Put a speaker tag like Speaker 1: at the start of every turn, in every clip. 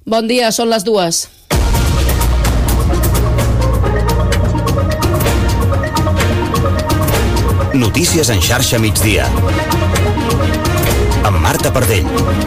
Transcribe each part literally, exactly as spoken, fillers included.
Speaker 1: Bon dia, són les dues.
Speaker 2: Notícies en xarxa migdia. Amb Marta Pardell.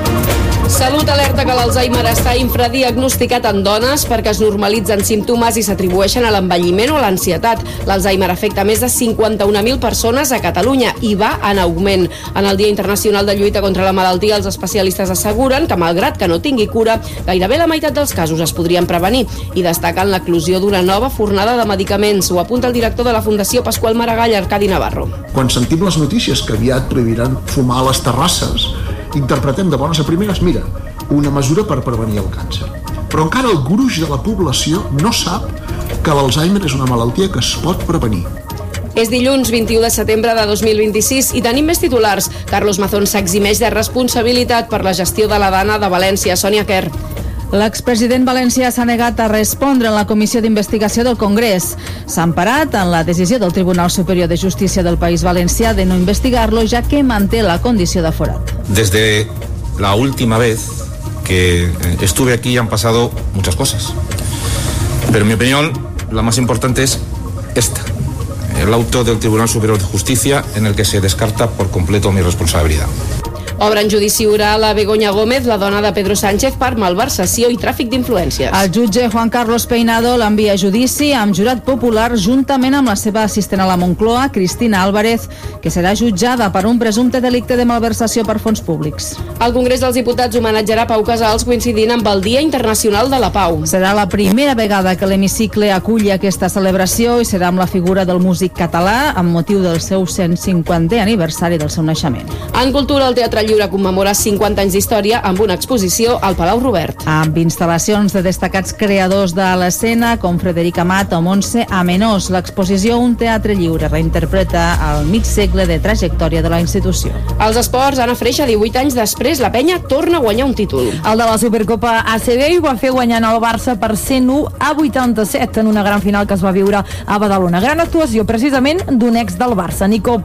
Speaker 1: Salut alerta que l'Alzheimer està infradiagnosticat en dones perquè es normalitzen símptomes i s'atribueixen a l'envelliment o a l'ansietat. L'Alzheimer afecta més de cinquanta-una mil persones a Catalunya i va en augment. En el Dia Internacional de Lluita contra la Malaltia, els especialistes asseguren que, malgrat que no tingui cura, gairebé la meitat dels casos es podrien prevenir i destaquen l'eclosió d'una nova fornada de medicaments. Ho apunta el director de la Fundació Pasqual Maragall, Arcadi Navarro.
Speaker 3: Quan sentim les notícies que aviat prohibiran fumar a les terrasses, interpretem de bones a primeres, mira, una mesura per prevenir el càncer. Però encara el gruix de la població no sap que l'Alzheimer és una malaltia que es pot prevenir.
Speaker 1: És dilluns vint-i-u de setembre de dos mil vint-i-sis i tenim més titulars. Carlos Mazón s'eximeix de responsabilitat per la gestió de la Dana de València. Sònia Quer.
Speaker 4: L'expresident valencià s'ha negat a respondre en la Comissió d'Investigació del Congrés. S'ha emparat en la decisió del Tribunal Superior de Justícia del País Valencià de no investigar-lo, ja que manté la condició de forat.
Speaker 5: Desde la última vez que estuve aquí han pasado muchas cosas. Pero en mi opinión, la más importante es esta. El auto del Tribunal Superior de Justicia en el que se descarta por completo mi responsabilidad.
Speaker 1: Obre en judici oral a Begoña Gómez, la dona de Pedro Sánchez, per malversació i tràfic d'influències.
Speaker 4: El jutge Juan Carlos Peinado l'envia a judici amb jurat popular juntament amb la seva assistent a la Moncloa, Cristina Álvarez, que serà jutjada per un presumpte delicte de malversació per fons públics.
Speaker 1: El Congrés dels Diputats homenatjarà Pau Casals coincidint amb el Dia Internacional de la Pau.
Speaker 4: Serà la primera vegada que l'hemicicle aculli aquesta celebració i serà amb la figura del músic català amb motiu del seu cent cinquantè aniversari del seu naixement.
Speaker 1: En cultura, el Teatre Lliure commemora cinquanta anys d'història amb una exposició al Palau Robert.
Speaker 4: Amb instal·lacions de destacats creadors de l'escena com Frederic Amat o Montse Amenós, l'exposició Un Teatre Lliure reinterpreta el mig segle de trajectòria de la institució.
Speaker 1: Els esports, Anna Freixa, divuit anys després, la penya torna a guanyar un títol.
Speaker 6: El de la Supercopa A C B ho va fer guanyant el Barça per cent u a vuitanta-set en una gran final que es va viure a Badalona. Gran actuació precisament d'un ex del Barça, Nico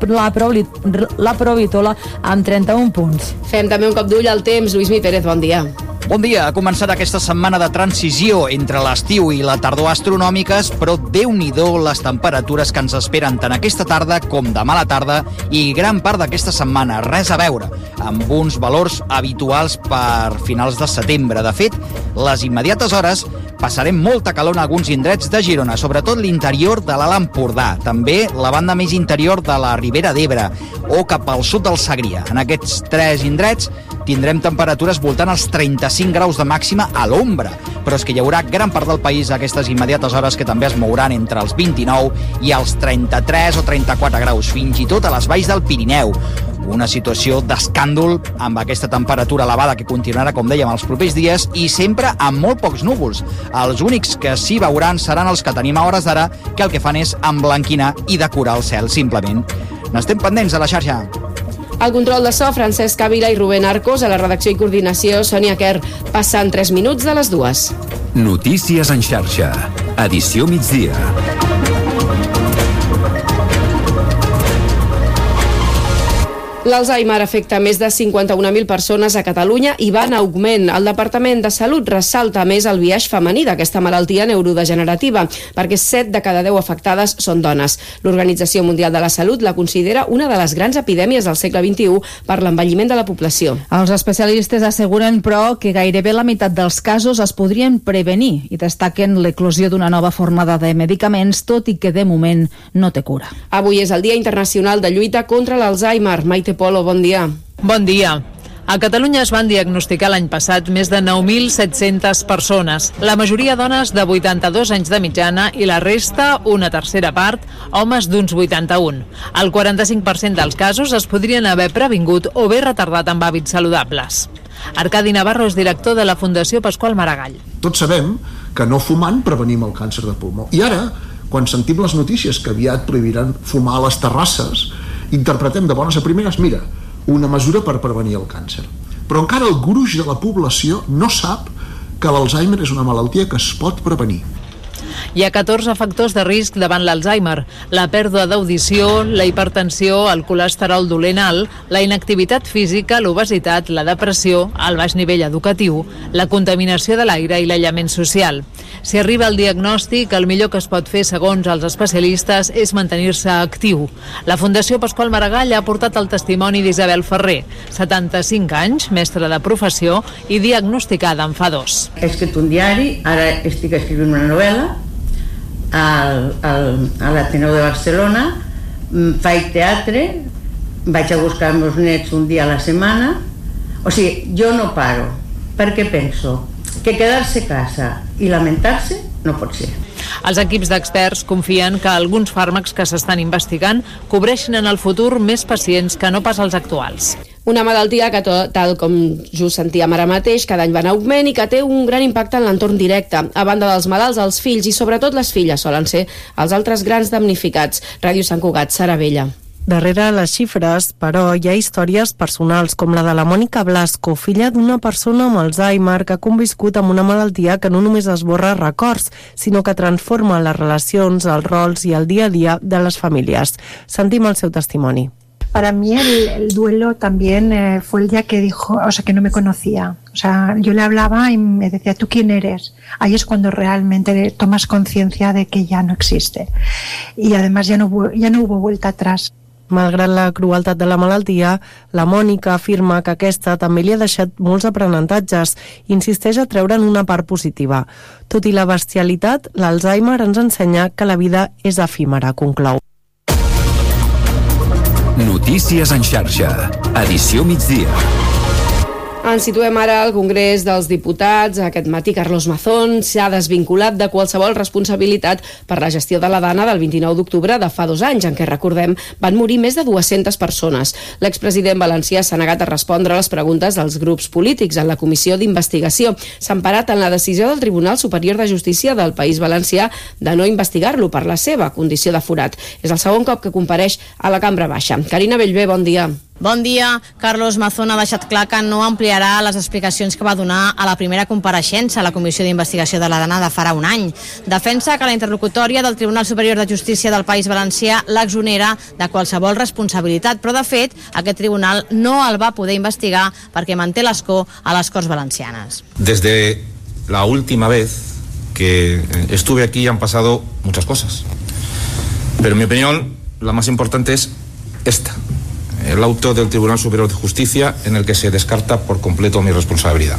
Speaker 6: Laprovitola, amb trenta-un punts.
Speaker 1: Fem també un cop d'ull al temps. Lluís Mi Pérez, bon dia.
Speaker 7: Bon dia. Ha començat aquesta setmana de transició entre l'estiu i la tardor astronòmiques, però déu-n'hi-do les temperatures que ens esperen tant aquesta tarda com demà a la tarda i gran part d'aquesta setmana. Res a veure amb uns valors habituals per finals de setembre. De fet, les immediates hores passarem molta calor en alguns indrets de Girona, sobretot l'interior de l'Alt Empordà, també la banda més interior de la Ribera d'Ebre o cap al sud del Segrià. En aquests tres indrets tindrem temperatures voltant als trenta-cinc graus de màxima a l'ombra, però és que hi haurà gran part del país a aquestes immediates hores que també es mouran entre els vint-i-nou i els trenta-tres o trenta-quatre graus, fins i tot a les valls del Pirineu. Una situació d'escàndol amb aquesta temperatura elevada que continuarà, com dèiem, els propers dies i sempre amb molt pocs núvols. Els únics que s'hi veuran seran els que tenim a hores d'ara, que el que fan és emblanquinar i decorar el cel, simplement. N'estem pendents a la xarxa.
Speaker 1: Al control de so, Francesc Ávila i Rubén Arcos, a la redacció i coordinació, Sònia Quer. Passant tres minuts de les dues.
Speaker 2: Notícies en xarxa. Edició migdia.
Speaker 1: L'Alzheimer afecta més de cinquanta-una mil persones a Catalunya i va en augment. El Departament de Salut ressalta més el biaix femení d'aquesta malaltia neurodegenerativa, perquè set de cada deu afectades són dones. L'Organització Mundial de la Salut la considera una de les grans epidèmies del segle vint-i-u per l'envelliment de la població.
Speaker 4: Els especialistes asseguren, però, que gairebé la meitat dels casos es podrien prevenir i destaquen l'eclosió d'una nova fornada de medicaments, tot i que de moment no té cura.
Speaker 1: Avui és el Dia Internacional de Lluita contra l'Alzheimer. Maite Polo, bon dia.
Speaker 8: Bon dia. A Catalunya es van diagnosticar l'any passat més de nou mil set-centes persones, la majoria dones de vuitanta-dos anys de mitjana i la resta, una tercera part, homes d'uns vuitanta-un. El quaranta-cinc per cent dels casos es podrien haver previngut o bé retardat amb hàbits saludables. Arcadi Navarro és director de la Fundació Pasqual Maragall.
Speaker 3: Tots sabem que no fumant prevenim el càncer de pulmó. I ara, quan sentim les notícies que aviat prohibiran fumar a les terrasses, interpretem de bones a primeres, mira, una mesura per prevenir el càncer. Però encara el gruix de la població no sap que l'Alzheimer és una malaltia que es pot prevenir.
Speaker 8: Hi ha catorze factors de risc davant l'Alzheimer: la pèrdua d'audició, la hipertensió, el colesterol dolent alt, la inactivitat física, l'obesitat, la depressió, el baix nivell educatiu, la contaminació de l'aire i l'aïllament social. Si arriba el diagnòstic, el millor que es pot fer, segons els especialistes, és mantenir-se actiu. La Fundació Pasqual Maragall ha portat el testimoni d'Isabel Ferrer, setanta-cinc anys, mestra de professió i diagnosticada en fa dos.
Speaker 9: He escrit un diari, ara estic escrivint una novel·la al, al, a l'Ateneu de Barcelona, faig teatre, vaig a buscar els meus nets un dia a la setmana. O sigui, jo no paro, perquè penso que quedar-se a casa i lamentar-se no pot ser.
Speaker 8: Els equips d'experts confien que alguns fàrmacs que s'estan investigant cobreixin en el futur més pacients que no pas els actuals.
Speaker 1: Una malaltia que, tal com just sentíem ara mateix, cada any va en augment i que té un gran impacte en l'entorn directe. A banda dels malalts, els fills i sobretot les filles solen ser els altres grans damnificats. Ràdio Sant Cugat, Sara Vella.
Speaker 10: Darrere les xifres, però, hi ha històries personals, com la de la Mònica Blasco, filla d'una persona amb Alzheimer que ha conviscut amb una malaltia que no només esborra records, sinó que transforma les relacions, els rols i el dia a dia de les famílies. Sentim el seu testimoni.
Speaker 11: Para mí el, el duelo también eh, fue el día que dijo, o sea, que no me conocía. O sea, yo le hablaba y me decía, ¿tú quién eres? Ahí es cuando realmente tomas conciencia de que ya no existe. Y además ya no, ya no hubo vuelta atrás.
Speaker 10: Malgrat la crueltat de la malaltia, la Mònica afirma que aquesta també li ha deixat molts aprenentatges i insisteix a treure'n una part positiva. Tot i la bestialitat, l'Alzheimer ens ensenya que la vida és efímera, conclou.
Speaker 2: Notícies en xarxa. Edició migdia.
Speaker 1: Ens situem ara al Congrés dels Diputats. Aquest matí Carlos Mazón s'ha desvinculat de qualsevol responsabilitat per la gestió de la Dana del vint-i-nou d'octubre de fa dos anys, en què, recordem, van morir més de dues-centes persones. L'expresident valencià s'ha negat a respondre a les preguntes dels grups polítics en la comissió d'investigació. S'ha emparat en la decisió del Tribunal Superior de Justícia del País Valencià de no investigar-lo per la seva condició de forat. És el segon cop que compareix a la Cambra Baixa. Carina Bellver, bon dia.
Speaker 12: Bon dia. Carlos Mazón ha deixat clar que no ampliarà les explicacions que va donar a la primera compareixença a la Comissió d'Investigació de la Dana de farà un any. Defensa que la interlocutòria del Tribunal Superior de Justícia del País Valencià l'exonera de qualsevol responsabilitat, però de fet aquest tribunal no el va poder investigar perquè manté l'escó a les Corts Valencianes.
Speaker 5: Desde la última vez que estuve aquí han pasado muchas cosas, pero en mi opinión la más importante es esta: el auto del Tribunal Superior de Justicia en el que se descarta por completo mi responsabilidad.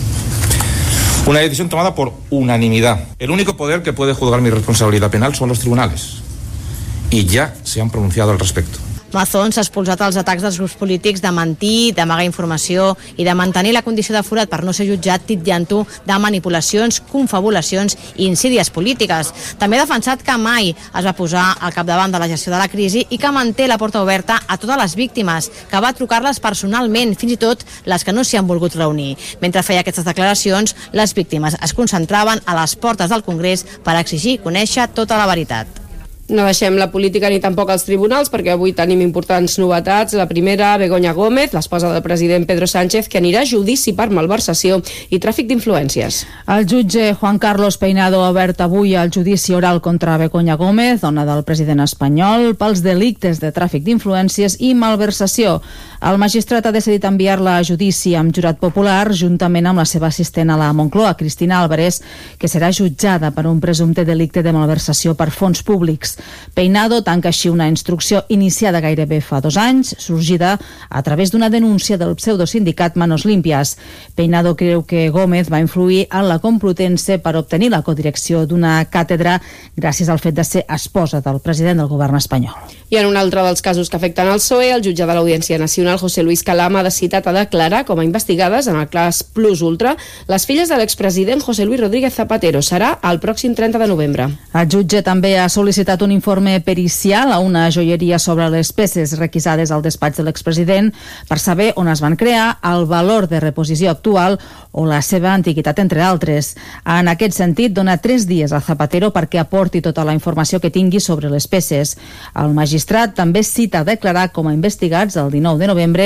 Speaker 5: Una decisión tomada por unanimidad. El único poder que puede juzgar mi responsabilidad penal son los tribunales. Y ya se han pronunciado al respecto.
Speaker 12: Mazón s'ha expulsat els atacs dels grups polítics de mentir, d'amagar informació i de mantenir la condició de forat per no ser jutjat, titllant-ho de manipulacions, confabulacions i insídies polítiques. També ha defensat que mai es va posar al capdavant de la gestió de la crisi i que manté la porta oberta a totes les víctimes, que va trucar-les personalment, fins i tot les que no s'hi han volgut reunir. Mentre feia aquestes declaracions, les víctimes es concentraven a les portes del Congrés per exigir conèixer tota la veritat.
Speaker 1: No deixem la política ni tampoc els tribunals, perquè avui tenim importants novetats. La primera, Begoña Gómez, l'esposa del president Pedro Sánchez, que anirà a judici per malversació i tràfic d'influències.
Speaker 4: El jutge Juan Carlos Peinado ha obert avui el judici oral contra Begoña Gómez, dona del president espanyol, pels delictes de tràfic d'influències i malversació. El magistrat ha decidit enviar-la a judici amb jurat popular, juntament amb la seva assistent a la Moncloa, Cristina Álvarez, que serà jutjada per un presumpte delicte de malversació per fons públics. Peinado tanca així una instrucció iniciada gairebé fa dos anys, sorgida a través d'una denúncia del pseudosindicat Manos Limpias. Peinado creu que Gómez va influir en la Complutense per obtenir la codirecció d'una càtedra gràcies al fet de ser esposa del president del govern espanyol.
Speaker 1: I en un altre dels casos que afecten el P S O E, el jutge de l'Audiència Nacional, José Luis Calama, ha decidit a declarar com a investigades en el cas Plus Ultra les filles de l'expresident José Luis Rodríguez Zapatero. Serà el pròxim trenta de novembre.
Speaker 4: El jutge també ha sol·licitat un informe pericial a una joieria sobre les peces requisades al despatx de l'expresident per saber on es van crear, el valor de reposició actual o la seva antiguitat, entre altres. En aquest sentit, dona tres dies a Zapatero perquè aporti tota la informació que tingui sobre les peces. El magistrat també cita a declarar com a investigats el dinou de novembre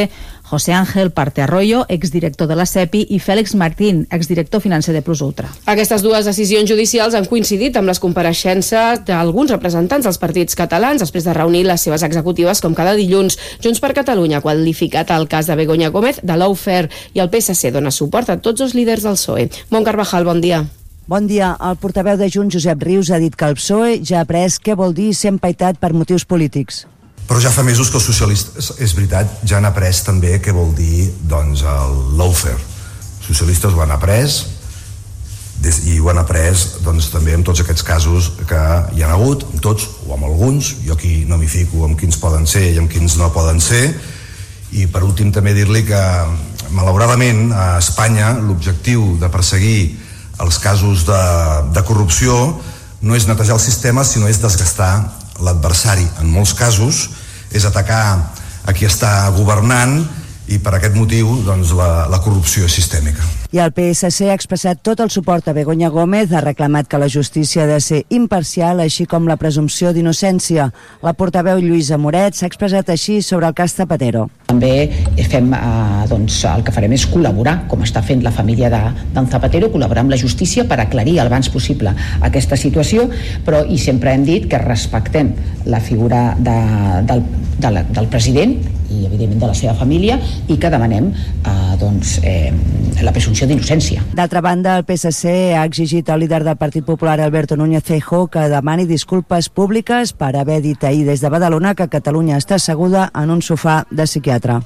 Speaker 4: José Ángel Parte Arroyo, exdirector de la SEPI, i Fèlix Martín, exdirector financer de Plus Ultra.
Speaker 1: Aquestes dues decisions judicials han coincidit amb les compareixences d'alguns representants dels partits catalans després de reunir les seves executives com cada dilluns. Junts per Catalunya ha qualificat el cas de Begoña Gómez de lawfare i el P S C dona suport a tots els líders del P S O E. Mont Carvajal, bon dia.
Speaker 13: Bon dia. El portaveu de Junts, Josep Rius, ha dit que el P S O E ja ha après què vol dir ser empaitat per motius polítics.
Speaker 14: Però ja fa mesos que els socialistes, és veritat, ja han après també què vol dir doncs, el lawfare. Els socialistes ho han après i ho han après doncs, també en tots aquests casos que hi ha hagut, amb tots o amb alguns. Jo aquí no m'hi fico amb quins poden ser i amb quins no poden ser. I per últim també dir-li que malauradament a Espanya l'objectiu de perseguir els casos de, de corrupció no és netejar el sistema, sinó és desgastar l'adversari. En molts casos és atacar a qui està governant i per aquest motiu doncs, la, la corrupció és sistèmica.
Speaker 13: I el P S C ha expressat tot el suport a Begoña Gómez, ha reclamat que la justícia ha de ser imparcial, així com la presumpció d'innocència. La portaveu Lluïsa Moret s'ha expressat així sobre el cas Zapatero.
Speaker 15: També fem, eh, doncs, el que farem és col·laborar, com està fent la família de, d'en Zapatero, col·laborar amb la justícia per aclarir el abans possible aquesta situació, però i sempre hem dit que respectem la figura de, del, de la, del president i evidentment de la seva família i que demanem eh, doncs, eh, la presumpció d'innocència.
Speaker 13: D'altra banda, el P S C ha exigit al líder del Partit Popular, Alberto Núñez Feijóo, que demani disculpes públiques per haver dit ahir des de Badalona que Catalunya està asseguda en un sofà de psiquiatre.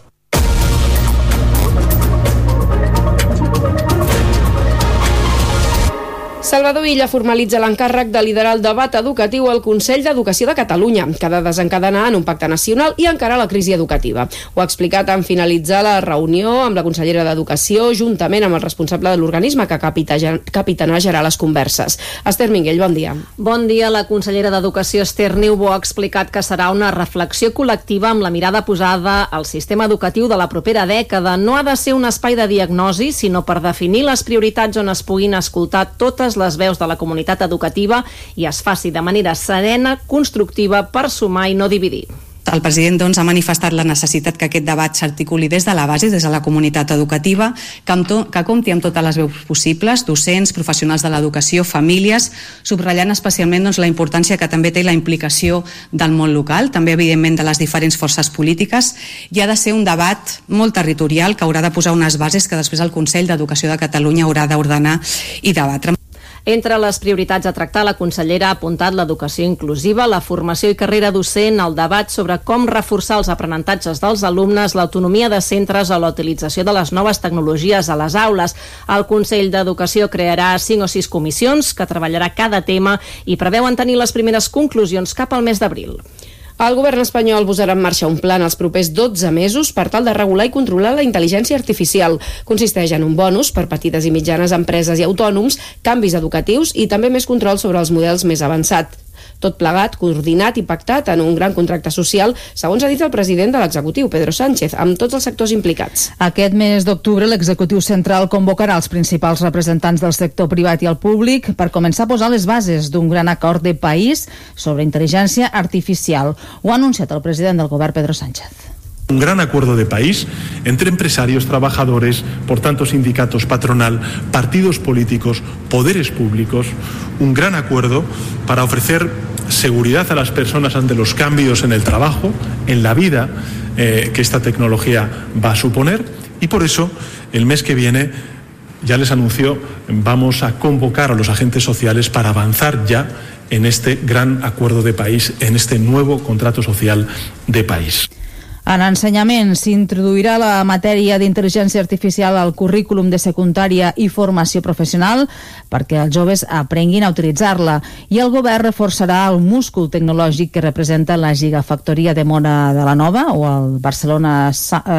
Speaker 1: Salvador Illa formalitza l'encàrrec de liderar el debat educatiu al Consell d'Educació de Catalunya, que ha de desencadenar en un pacte nacional i encarar la crisi educativa. Ho ha explicat en finalitzar la reunió amb la consellera d'Educació, juntament amb el responsable de l'organisme que capitanejarà les converses. Esther Minguell, bon dia.
Speaker 16: Bon dia. La consellera d'Educació, Esther Niubó, ha explicat que serà una reflexió col·lectiva amb la mirada posada al sistema educatiu de la propera dècada. No ha de ser un espai de diagnosi, sinó per definir les prioritats on es puguin escoltar totes les veus de la comunitat educativa i es faci de manera serena, constructiva, per sumar i no dividir.
Speaker 17: El president doncs, ha manifestat la necessitat que aquest debat s'articuli des de la base, des de la comunitat educativa, que, amb to, que compti amb totes les veus possibles, docents, professionals de l'educació, famílies, subratllant especialment doncs, la importància que també té la implicació del món local, també evidentment de les diferents forces polítiques, i ha de ser un debat molt territorial que haurà de posar unes bases que després el Consell d'Educació de Catalunya haurà d'ordenar i debatre.
Speaker 16: Entre les prioritats a tractar, la consellera ha apuntat l'educació inclusiva, la formació i carrera docent, el debat sobre com reforçar els aprenentatges dels alumnes, l'autonomia de centres o la utilització de les noves tecnologies a les aules. El Consell d'Educació crearà cinc o sis comissions que treballarà cada tema i preveuen tenir les primeres conclusions cap al mes d'abril.
Speaker 1: El govern espanyol posarà en marxa un pla en els propers dotze mesos per tal de regular i controlar la intel·ligència artificial. Consisteix en un bonus per petites i mitjanes empreses i autònoms, canvis educatius i també més control sobre els models més avançats. Tot plegat, coordinat i pactat en un gran contracte social, segons ha dit el president de l'executiu, Pedro Sánchez, amb tots els sectors implicats.
Speaker 4: Aquest mes d'octubre, l'executiu central convocarà els principals representants del sector privat i el públic per començar a posar les bases d'un gran acord de país sobre intel·ligència artificial. Ho ha anunciat el president del govern, Pedro Sánchez.
Speaker 18: Un gran acuerdo de país entre empresarios, trabajadores, por tanto sindicatos, patronal, partidos políticos, poderes públicos, un gran acuerdo para ofrecer seguridad a las personas ante los cambios en el trabajo, en la vida eh, que esta tecnología va a suponer, y por eso el mes que viene, ya les anunció, vamos a convocar a los agentes sociales para avanzar ya en este gran acuerdo de país, en este nuevo contrato social de país.
Speaker 4: En ensenyament s'introduirà la matèria d'intel·ligència artificial al currículum de secundària i formació professional perquè els joves aprenguin a utilitzar-la, i el govern reforçarà el múscul tecnològic que representa la Gigafactoria de Móra de la Nova o el Barcelona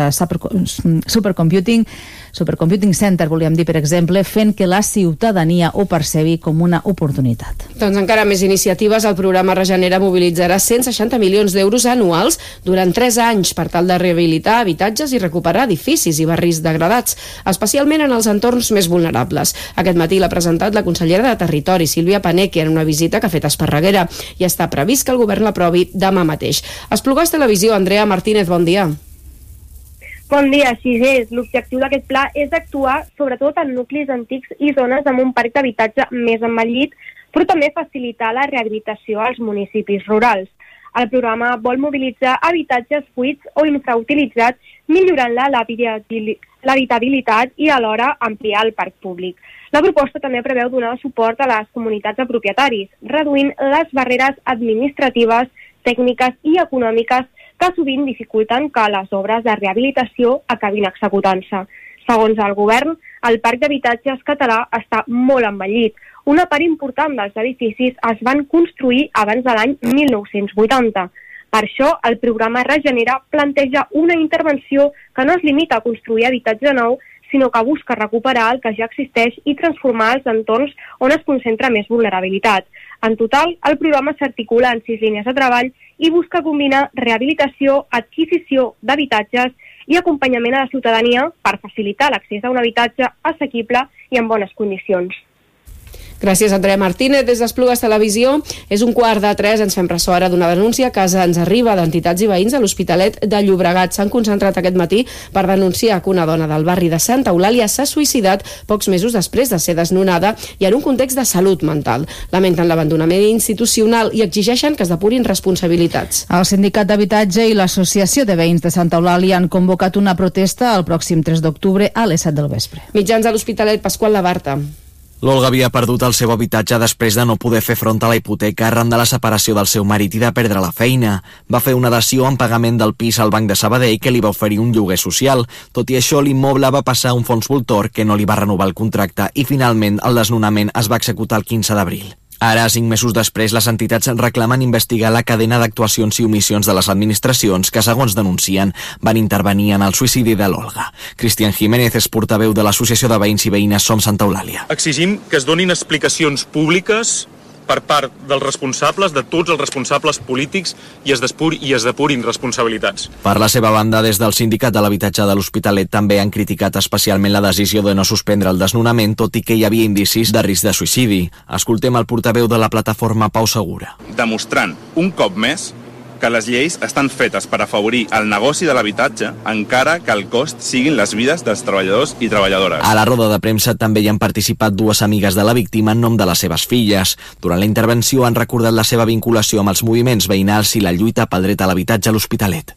Speaker 4: Supercomputing Supercomputing Center, volíem dir, per exemple, fent que la ciutadania ho percebi com una oportunitat.
Speaker 1: Doncs encara més iniciatives. El programa Regenera mobilitzarà cent seixanta milions d'euros anuals durant tres anys per tal de rehabilitar habitatges i recuperar edificis i barris degradats, especialment en els entorns més vulnerables. Aquest matí l'ha presentat la consellera de Territori, Sílvia Paneque, en una visita que ha fet a Esparreguera, i està previst que el govern l'aprovi demà mateix. Esplugues Televisió, Andrea Martínez, bon dia.
Speaker 19: Bon dia, així és. L'objectiu d'aquest pla és actuar sobretot en nuclis antics i zones amb un parc d'habitatge més envellit, però també facilitar la rehabilitació als municipis rurals. El programa vol mobilitzar habitatges buits o infrautilitzats, millorant-la l'habitabilitat i alhora ampliar el parc públic. La proposta també preveu donar suport a les comunitats de propietaris, reduint les barreres administratives, tècniques i econòmiques que sovint dificulten que les obres de rehabilitació acabin executant-se. Segons el govern, el parc d'habitatges català està molt envellit. Una part important dels edificis es van construir abans de l'any mil nou-cents vuitanta. Per això, el programa Regenera planteja una intervenció que no es limita a construir habitatge nou, sinó que busca recuperar el que ja existeix i transformar els entorns on es concentra més vulnerabilitat. En total, el programa s'articula en sis línies de treball i busca combinar rehabilitació, adquisició d'habitatges i acompanyament a la ciutadania per facilitar l'accés a un habitatge assequible i en bones condicions.
Speaker 1: Gràcies, Andrea Martínez. Des d'Esplugues Televisió, és un quart de tres, ens fem ressò ara d'una denúncia que ens arriba d'entitats i veïns a l'Hospitalet de Llobregat. S'han concentrat aquest matí per denunciar que una dona del barri de Santa Eulàlia s'ha suïcidat pocs mesos després de ser desnonada i en un context de salut mental. Lamenten l'abandonament institucional i exigeixen que es depurin responsabilitats.
Speaker 4: El Sindicat d'Habitatge i l'Associació de Veïns de Santa Eulàlia han convocat una protesta el pròxim tres d'octubre a les set del vespre.
Speaker 1: Mitjans a l'Hospitalet, Pasqual Labarta.
Speaker 20: L'Olga havia perdut el seu habitatge després de no poder fer front a la hipoteca arran de la separació del seu marit i de perdre la feina. Va fer una dació en pagament del pis al Banc de Sabadell que li va oferir un lloguer social. Tot i això, l'immoble va passar a un fons voltor que no li va renovar el contracte i finalment el desnonament es va executar el quinze d'abril. Ara, cinc mesos després, les entitats reclamen investigar la cadena d'actuacions i omissions de les administracions que, segons denuncien, van intervenir en el suïcidi de l'Olga. Cristian Jiménez és portaveu de l'Associació de Veïns i Veïnes Som Santa Eulàlia.
Speaker 21: Exigim que es donin explicacions públiques per part dels responsables, de tots els responsables polítics, i es, despur, i es depurin responsabilitats.
Speaker 20: Per la seva banda, des del Sindicat de l'Habitatge de l'Hospitalet també han criticat especialment la decisió de no suspendre el desnonament, tot i que hi havia indicis de risc de suïcidi. Escoltem el portaveu de la plataforma Pau Segura.
Speaker 22: Demostrant un cop més que les lleis estan fetes per afavorir el negoci de l'habitatge, encara que el cost siguin les vides dels treballadors i treballadores.
Speaker 20: A la roda de premsa també hi han participat dues amigues de la víctima en nom de les seves filles. Durant la intervenció han recordat la seva vinculació amb els moviments veïnals i la lluita pel dret a l'habitatge a l'Hospitalet.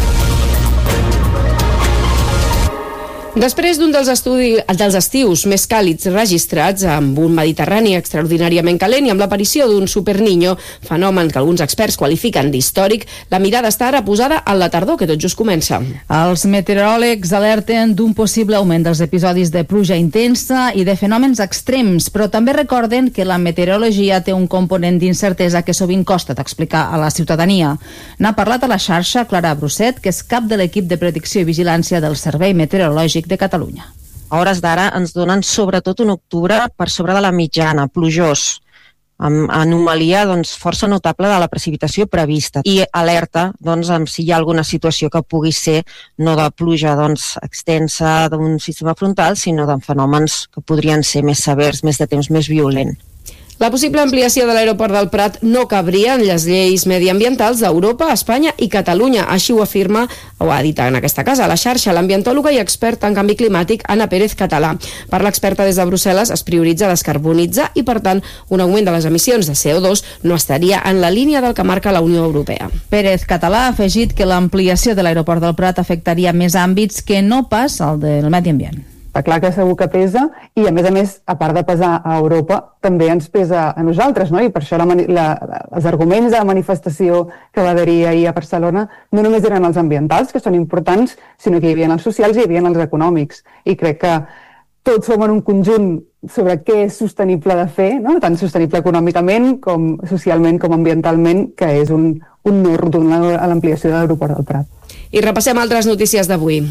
Speaker 1: Després d'un dels, estudi... dels estius més càlids registrats, amb un Mediterrani extraordinàriament calent i amb l'aparició d'un superniño, fenomen que alguns experts qualifiquen d'històric, la mirada està ara posada en la tardor, que tot just comença.
Speaker 4: Els meteoròlegs alerten d'un possible augment dels episodis de pluja intensa i de fenòmens extrems, però també recorden que la meteorologia té un component d'incertesa que sovint costa d'explicar a la ciutadania. N'ha parlat a la xarxa Clara Brusset, que és cap de l'equip de predicció i vigilància del Servei Meteorològic de Catalunya.
Speaker 23: A hores d'ara ens donen sobretot un octubre per sobre de la mitjana, plujós, amb anomalia doncs, força notable de la precipitació prevista i alerta doncs, amb si hi ha alguna situació que pugui ser no de pluja doncs, extensa d'un sistema frontal, sinó de fenòmens que podrien ser més severs, més de temps més violent.
Speaker 1: La possible ampliació de l'aeroport del Prat no cabria en les lleis mediambientals d'Europa, Espanya i Catalunya. Així ho afirma, ho ha dit en aquesta casa, a la xarxa, l'ambientòloga i experta en canvi climàtic Anna Pérez Català. Per l'experta des de Brussel·les es prioritza descarbonitzar i, per tant, un augment de les emissions de C O dos no estaria en la línia del que marca la Unió Europea.
Speaker 4: Pérez Català ha afegit que l'ampliació de l'aeroport del Prat afectaria més àmbits que no pas el del medi ambient.
Speaker 24: Està clar que segur que pesa i, a més a més, a part de pesar a Europa, també ens pesa a nosaltres, no? I per això la, la, els arguments de la manifestació que va haver-hi ahir a Barcelona no només eren els ambientals, que són importants, sinó que hi havia els socials i hi havia els econòmics. I crec que tots som en un conjunt sobre què és sostenible de fer, no? Tant sostenible econòmicament com socialment com ambientalment, que és un, un no rotund a l'ampliació de l'aeroport del Prat.
Speaker 1: I repassem altres notícies d'avui.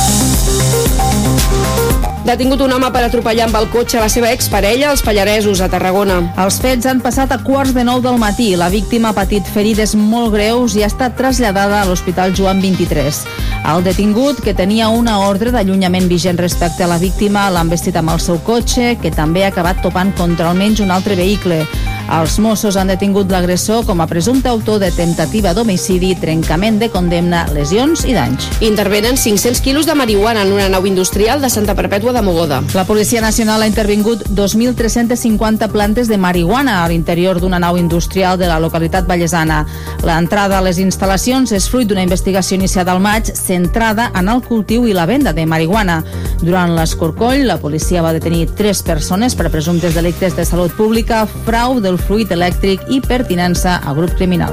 Speaker 1: Detingut un home per atropellar amb el cotxe a la seva exparella als Pallaresos, a Tarragona.
Speaker 4: Els fets han passat a quarts de nou del matí. La víctima ha patit ferides molt greus i ha estat traslladada a l'Hospital Joan vint-i-tres. El detingut, que tenia una ordre d'allunyament vigent respecte a la víctima, l'ha embestit amb el seu cotxe, que també ha acabat topant contra almenys un altre vehicle. Els Mossos han detingut l'agressor com a presumpte autor de temptativa d'homicidi, trencament de condemna, lesions i danys.
Speaker 1: Intervenen cinc-cents quilos de marihuana en una nau industrial de Santa Perpètua de Mogoda.
Speaker 4: La Policia Nacional ha intervingut dos mil tres-cents cinquanta plantes de marihuana a l'interior d'una nau industrial de la localitat vallesana. L'entrada a les instal·lacions és fruit d'una investigació iniciada al maig centrada en el cultiu i la venda de marihuana. Durant l'escorcoll, la policia va detenir tres persones per presumptes delictes de salut pública, frau del fluid elèctric i pertinença a grup criminal.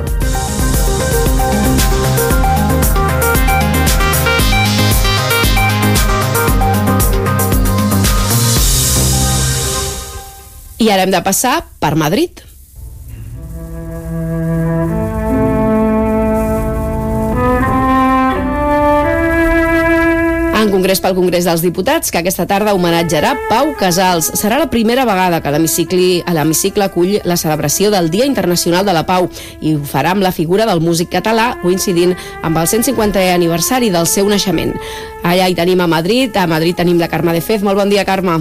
Speaker 1: I ara hem de passar per Madrid. En congrés pel Congrés dels Diputats, que aquesta tarda homenatjarà Pau Casals. Serà la primera vegada que l'hemicicle acull la celebració del Dia Internacional de la Pau i ho farà amb la figura del músic català, coincidint amb el cent cinquantè aniversari del seu naixement. Allà hi tenim a Madrid, a Madrid tenim la Carme de Fez. Molt bon dia, Carme.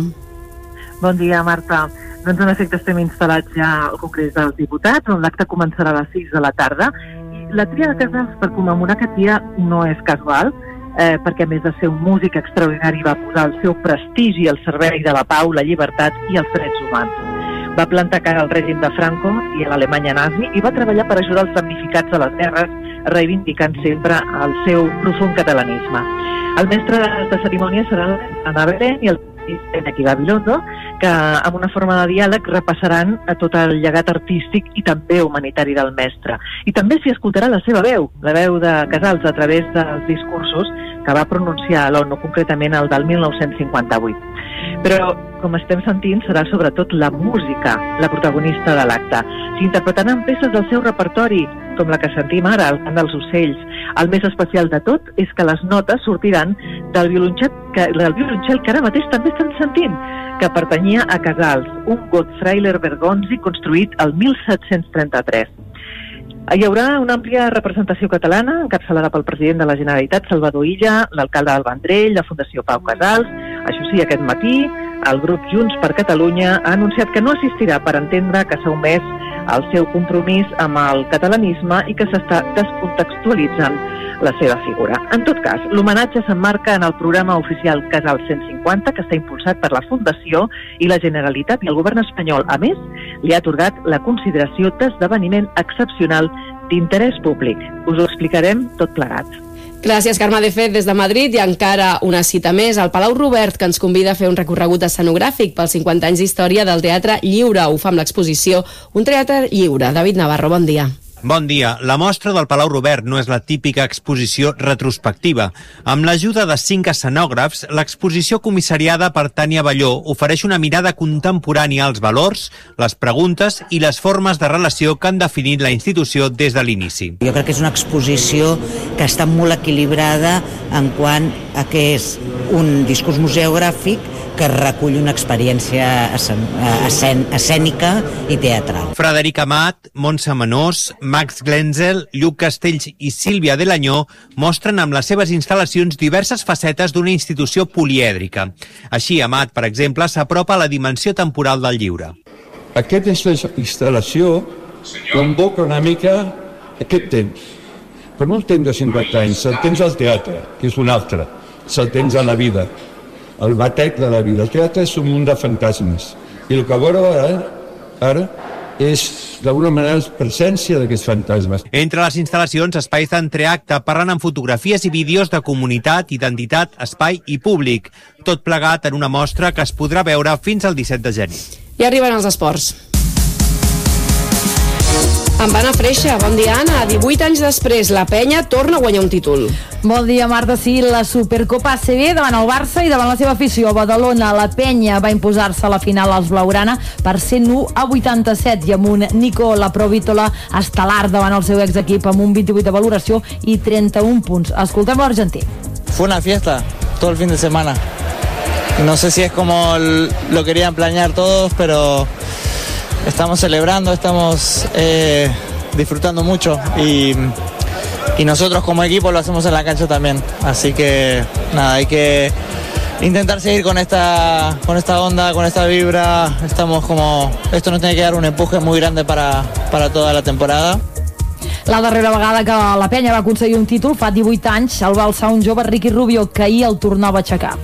Speaker 3: Bon dia, Marta. Doncs en efecte estem instal·lats ja al Congrés dels Diputats, on l'acte començarà a les sis de la tarda. I la tria de Casals per commemorar aquest dia no és casual, eh, perquè a més de ser un músic extraordinari va posar el seu prestigi al servei de la pau, la llibertat i els drets humans. Va plantar cara al règim de Franco i a l'Alemanya nazi i va treballar per ajudar els damnificats de les guerres, reivindicant sempre el seu profund catalanisme. El mestre de cerimònia serà Ana Belén i el Iñaki Gabilondo, que amb una forma de diàleg repassaran a tot el llegat artístic i també humanitari del mestre. I també s'hi escoltarà la seva veu, la veu de Casals a través dels discursos que va pronunciar a l'ONU, concretament el del mil nou-cents cinquanta-vuit. Però, com estem sentint, serà sobretot la música la protagonista de l'acte. S'interpretaran peces del seu repertori, com la que sentim ara, el cant dels ocells. El més especial de tot és que les notes sortiran del violoncel que, del violoncel que ara mateix també estan sentint, que pertanyia a Casals, un Gottfrieder Bergonzi construït el mil set-cents trenta-tres. Hi haurà una àmplia representació catalana, encapçalada pel president de la Generalitat, Salvador Illa, l'alcalde del Vendrell, la Fundació Pau Casals. Això sí, aquest matí, el grup Junts per Catalunya ha anunciat que no assistirà per entendre que s'ha omès el seu compromís amb el catalanisme i que s'està descontextualitzant la seva figura. En tot cas, l'homenatge s'emmarca en el programa oficial Casals cent cinquanta, que està impulsat per la Fundació i la Generalitat, i el govern espanyol, a més, li ha atorgat la consideració d'esdeveniment excepcional d'interès públic. Us ho explicarem tot plegat.
Speaker 1: Gràcies, Carme de Fez, des de Madrid. I encara una cita més al Palau Robert, que ens convida a fer un recorregut escenogràfic pels cinquanta anys d'història del Teatre Lliure. Ho fa amb l'exposició Un teatre lliure. David Navarro, bon dia.
Speaker 6: Bon dia. La mostra del Palau Robert no és la típica exposició retrospectiva. Amb l'ajuda de cinc escenògrafs, l'exposició comissariada per Tània Balló ofereix una mirada contemporània als valors, les preguntes i les formes de relació que han definit la institució des de l'inici.
Speaker 7: Jo crec que és una exposició que està molt equilibrada en quant a que és un discurs museogràfic que recull una experiència escèn escènica i teatral.
Speaker 6: Frederic Amat, Montse Menós, Max Glenzel, Lluc Castells i Sílvia Delanyó mostren amb les seves instal·lacions diverses facetes d'una institució polièdrica. Així, Amat, per exemple, s'apropa a la dimensió temporal del lliure.
Speaker 9: Aquesta instal·lació convoca una mica aquest temps. Però no el temps de cinquanta anys, el temps del teatre, que és un altre, és el temps de la vida. El batec de la vida. El teatre és un munt de fantasmes. I el que veureu ara, ara és, d'alguna manera, la presència d'aquests fantasmes.
Speaker 6: Entre les instal·lacions, espais d'entreacte parlen amb fotografies i vídeos de comunitat, identitat, espai i públic. Tot plegat en una mostra que es podrà veure fins al disset de gener.
Speaker 1: I arriben els esports. Amb Anna Freixa, bon dia, Anna. divuit anys després, la Penya torna a guanyar un títol.
Speaker 25: Bon dia, Marta. Sí, la Supercopa A C B davant el Barça i davant la seva afició a Badalona. La Penya va imposar-se a la final als Blaugrana per cent u a vuitanta-set i amb un Nico Laprovítola estel·lar davant el seu exequip amb un vint-i-vuit de valoració i trenta-un punts. Escoltem l'argentí.
Speaker 26: Fue una fiesta todo el fin de semana. No sé si es como lo querían planear todos, pero estamos celebrando, estamos eh, disfrutando mucho y, y nosotros como equipo lo hacemos en la cancha también. Así que nada, hay que intentar seguir con esta, con esta onda, con esta vibra. Estamos como, esto nos tiene que dar un empuje muy grande para, para toda la temporada.
Speaker 25: La darrera vegada que la penya va aconseguir un títol fa divuit anys el va alçar un jove Ricky Rubio que ahir el tornava a aixecar.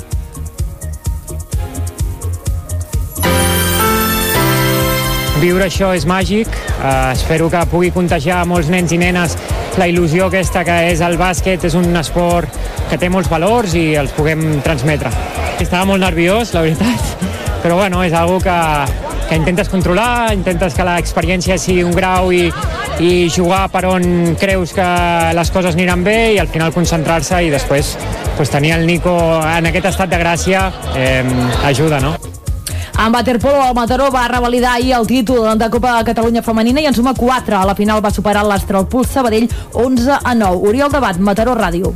Speaker 2: Viure això és màgic, uh, espero que pugui contagiar a molts nens i nenes la il·lusió aquesta que és el bàsquet, és un esport que té molts valors i els puguem transmetre. Estava molt nerviós, la veritat, però bueno, és algo que, que intentes controlar, intentes que l'experiència sigui un grau i, i jugar per on creus que les coses aniran bé i al final concentrar-se i després pues, tenir el Nico en aquest estat de gràcia eh, ajuda, no?
Speaker 25: En waterpolo, el Mataró va revalidar ahir el títol de Copa Catalunya Femenina i en suma quatre. A la final va superar l'Astralpuls Sabadell onze a nou. Oriol Debat, Mataró Ràdio.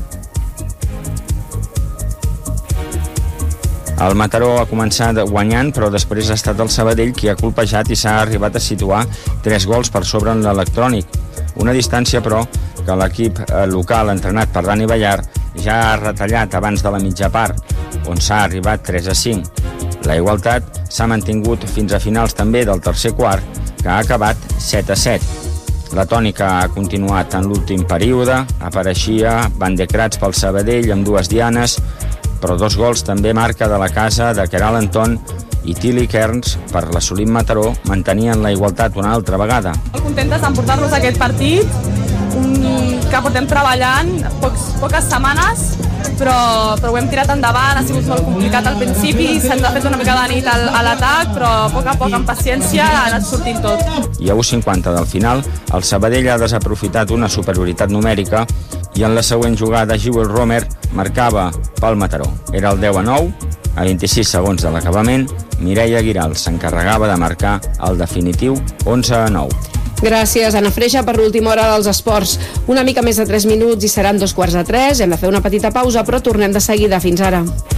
Speaker 5: El Mataró ha començat guanyant, però després ha estat el Sabadell qui ha colpejat i s'ha arribat a situar tres gols per sobre en l'electrònic. Una distància, però, que l'equip local entrenat per Dani Ballar ja ha retallat abans de la mitja part, on s'ha arribat tres a cinc. La igualtat s'ha mantingut fins a finals també del tercer quart, que ha acabat set a set. La tònica ha continuat en l'últim període, apareixia Van de Kratz pel Sabadell amb dues dianes, però dos gols també marca de la casa de Keral Anton i Tilly Kearns per l'assolit Mataró mantenien la igualtat una altra vegada.
Speaker 8: Molt contentes d'emportar-nos aquest partit, un que portem treballant pocs, poques setmanes, però, però ho hem tirat endavant, ha sigut molt complicat al principi, se'ns ha fet una mica de nit al, a l'atac, però a poc a poc, amb paciència, ha anat sortint tot.
Speaker 5: I a u cinquanta del final, el Sabadell ha desaprofitat una superioritat numèrica i en la següent jugada Jewel Romer marcava pel Mataró. Era el deu a nou, a vint-i-sis segons de l'acabament, Mireia Guiral s'encarregava de marcar el definitiu onze a nou.
Speaker 1: Gràcies, Anna Freixa, per l'última hora dels esports. Una mica més de tres minuts i seran dos quarts de tres. Hem de fer una petita pausa, però tornem de seguida. Fins ara.